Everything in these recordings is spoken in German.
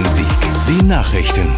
Rhein-Sieg. Die Nachrichten.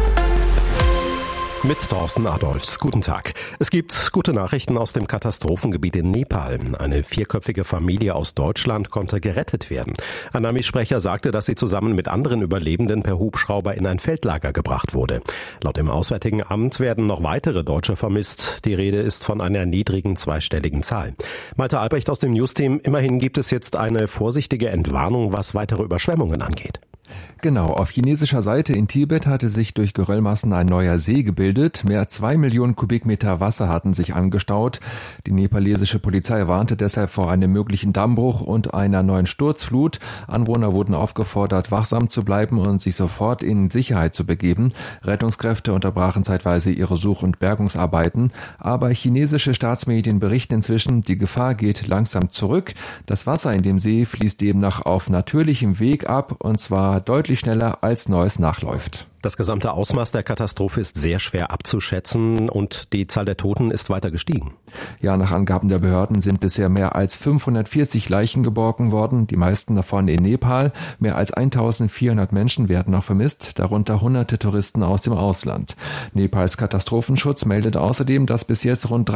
Mit Thorsten Adolfs. Guten Tag. Es gibt gute Nachrichten aus dem Katastrophengebiet in Nepal. Eine 4-köpfige Familie aus Deutschland konnte gerettet werden. Ein Armeesprecher sagte, dass sie zusammen mit anderen Überlebenden per Hubschrauber in ein Feldlager gebracht wurde. Laut dem Auswärtigen Amt werden noch weitere Deutsche vermisst. Die Rede ist von einer niedrigen zweistelligen Zahl. Malte Albrecht aus dem Newsteam. Immerhin gibt es jetzt eine vorsichtige Entwarnung, was weitere Überschwemmungen angeht. Genau, auf chinesischer Seite in Tibet hatte sich durch Geröllmassen ein neuer See gebildet. Mehr als 2 Millionen Kubikmeter Wasser hatten sich angestaut. Die nepalesische Polizei warnte deshalb vor einem möglichen Dammbruch und einer neuen Sturzflut. Anwohner wurden aufgefordert, wachsam zu bleiben und sich sofort in Sicherheit zu begeben. Rettungskräfte unterbrachen zeitweise ihre Such- und Bergungsarbeiten. Aber chinesische Staatsmedien berichten inzwischen, die Gefahr geht langsam zurück. Das Wasser in dem See fließt demnach auf natürlichem Weg ab, und zwar deutlich schneller als Neues nachläuft. Das gesamte Ausmaß der Katastrophe ist sehr schwer abzuschätzen und die Zahl der Toten ist weiter gestiegen. Ja, nach Angaben der Behörden sind bisher mehr als 540 Leichen geborgen worden, die meisten davon in Nepal. Mehr als 1400 Menschen werden noch vermisst, darunter hunderte Touristen aus dem Ausland. Nepals Katastrophenschutz meldet außerdem, dass bis jetzt rund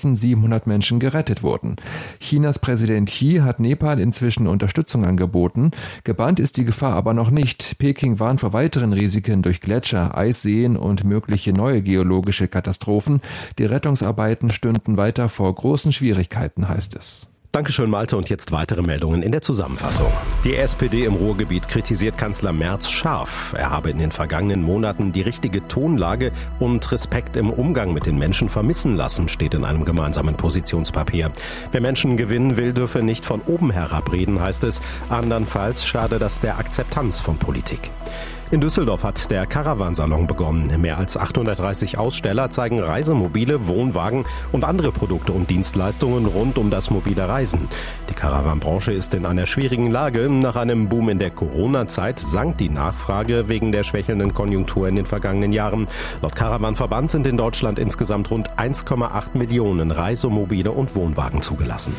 3700 Menschen gerettet wurden. Chinas Präsident Xi hat Nepal inzwischen Unterstützung angeboten. Gebannt ist die Gefahr aber noch nicht. Peking warnt vor weiteren Risiken durch Gletscher, Eisseen und mögliche neue geologische Katastrophen. Die Rettungsarbeiten stünden weiter vor großen Schwierigkeiten, heißt es. Dankeschön, Malte. Und jetzt weitere Meldungen in der Zusammenfassung. Die SPD im Ruhrgebiet kritisiert Kanzler Merz scharf. Er habe in den vergangenen Monaten die richtige Tonlage und Respekt im Umgang mit den Menschen vermissen lassen, steht in einem gemeinsamen Positionspapier. Wer Menschen gewinnen will, dürfe nicht von oben herab reden, heißt es. Andernfalls schade das der Akzeptanz von Politik. In Düsseldorf hat der Caravansalon begonnen. Mehr als 830 Aussteller zeigen Reisemobile, Wohnwagen und andere Produkte und Dienstleistungen rund um das mobile Reisen. Die Caravanbranche ist in einer schwierigen Lage. Nach einem Boom in der Corona-Zeit sank die Nachfrage wegen der schwächelnden Konjunktur in den vergangenen Jahren. Laut Caravanverband sind in Deutschland insgesamt rund 1,8 Millionen Reisemobile und Wohnwagen zugelassen.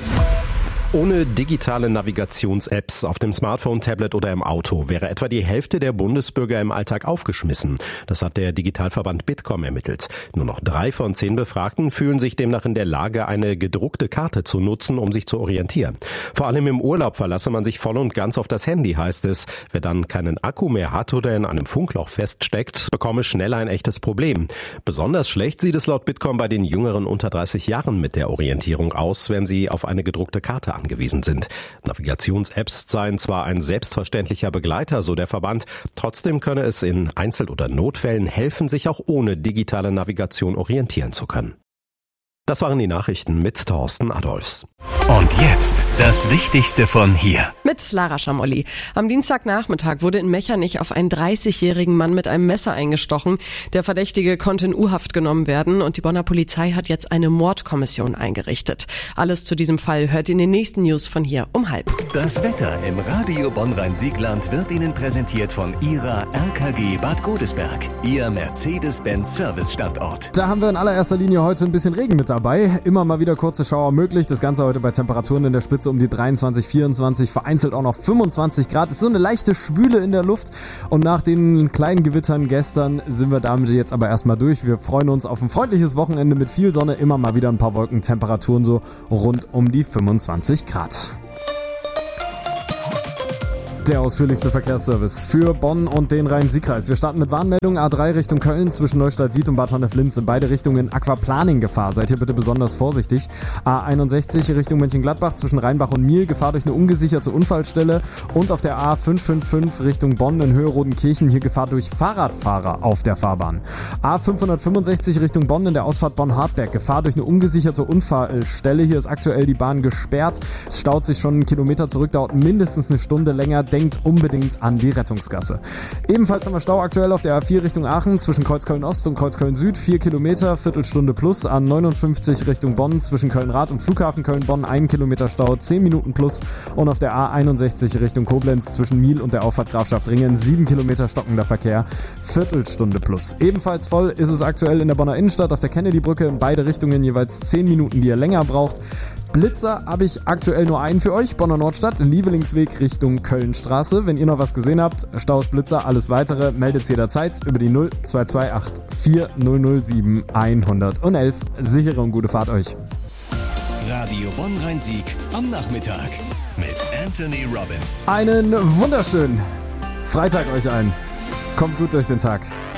Ohne digitale Navigations-Apps auf dem Smartphone, Tablet oder im Auto wäre etwa die Hälfte der Bundesbürger im Alltag aufgeschmissen. Das hat der Digitalverband Bitkom ermittelt. Nur noch 3 von 10 Befragten fühlen sich demnach in der Lage, eine gedruckte Karte zu nutzen, um sich zu orientieren. Vor allem im Urlaub verlasse man sich voll und ganz auf das Handy, heißt es. Wer dann keinen Akku mehr hat oder in einem Funkloch feststeckt, bekomme schnell ein echtes Problem. Besonders schlecht sieht es laut Bitkom bei den Jüngeren unter 30 Jahren mit der Orientierung aus, wenn sie auf eine gedruckte Karte angewiesen sind. Navigations-Apps seien zwar ein selbstverständlicher Begleiter, so der Verband, trotzdem könne es in Einzel- oder Notfällen helfen, sich auch ohne digitale Navigation orientieren zu können. Das waren die Nachrichten mit Thorsten Adolfs. Und jetzt das Wichtigste von hier. Mit Lara Schamolli. Am Dienstagnachmittag wurde in Mechernich auf einen 30-jährigen Mann mit einem Messer eingestochen. Der Verdächtige konnte in U-Haft genommen werden und die Bonner Polizei hat jetzt eine Mordkommission eingerichtet. Alles zu diesem Fall hört ihr in den nächsten News von hier um 12:30. Das Wetter im Radio Bonn-Rhein-Siegland wird Ihnen präsentiert von Ihrer RKG Bad Godesberg, Ihr Mercedes-Benz-Service-Standort. Da haben wir in allererster Linie heute ein bisschen Regen mit dabei. Immer mal wieder kurze Schauer möglich. Das Ganze heute bei Temperaturen in der Spitze um die 23, 24, vereinzelt auch noch 25 Grad. Es ist so eine leichte Schwüle in der Luft. Und nach den kleinen Gewittern gestern sind wir damit jetzt aber erstmal durch. Wir freuen uns auf ein freundliches Wochenende mit viel Sonne. Immer mal wieder ein paar Wolken, Temperaturen so rund um die 25 Grad. Der ausführlichste Verkehrsservice für Bonn und den Rhein-Sieg-Kreis. Wir starten mit Warnmeldung A3 Richtung Köln zwischen Neustadt-Wied und Bad Honnef-Linz. In beide Richtungen Aquaplaning-Gefahr. Seid hier bitte besonders vorsichtig. A61 Richtung Mönchengladbach zwischen Rheinbach und Miel. Gefahr durch eine ungesicherte Unfallstelle. Und auf der A555 Richtung Bonn in Höhe Rodenkirchen. Hier Gefahr durch Fahrradfahrer auf der Fahrbahn. A565 Richtung Bonn in der Ausfahrt Bonn-Hartberg. Gefahr durch eine ungesicherte Unfallstelle. Hier ist aktuell die Bahn gesperrt. Es staut sich schon einen Kilometer zurück. Dauert mindestens eine Stunde länger. Denkt unbedingt an die Rettungsgasse. Ebenfalls haben wir Stau aktuell auf der A4 Richtung Aachen zwischen Kreuzköln Ost und Kreuzköln Süd. 4 Kilometer, Viertelstunde plus. A59 Richtung Bonn zwischen Köln-Rath und Flughafen Köln-Bonn 1 Kilometer Stau, 10 Minuten plus. Und auf der A61 Richtung Koblenz zwischen Miel und der Auffahrt Grafschaft-Ringen 7 Kilometer stockender Verkehr, Viertelstunde plus. Ebenfalls voll ist es aktuell in der Bonner Innenstadt auf der Kennedy-Brücke in beide Richtungen jeweils 10 Minuten, die ihr länger braucht. Blitzer habe ich aktuell nur einen für euch. Bonner Nordstadt, Lievelingsweg Richtung Kölnstraße. Wenn ihr noch was gesehen habt, Staus, Blitzer, alles weitere, meldet jederzeit über die 0228 4007 111. Sichere und gute Fahrt euch. Radio Bonn-Rhein-Sieg am Nachmittag mit Anthony Robbins. Einen wunderschönen Freitag euch allen. Kommt gut durch den Tag.